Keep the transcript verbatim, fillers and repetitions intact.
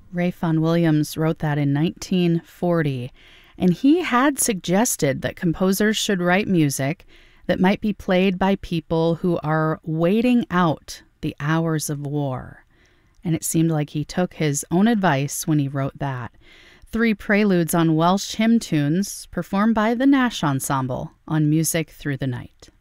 Ralph Vaughan Williams wrote that in nineteen forty, and he had suggested that composers should write music that might be played by people who are waiting out the hours of war. And it seemed like he took his own advice when he wrote that. Three preludes on Welsh hymn tunes performed by the Nash Ensemble on Music Through the Night.